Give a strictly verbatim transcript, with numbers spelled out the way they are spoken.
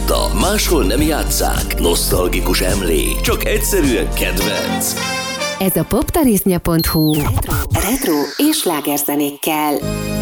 játszotta, máshol nem játsszák. Nosztalgikus emlék, csak egyszerűen kedvenc. Ez a poptarisznya pont hu retro, retro és slágerzenékkel.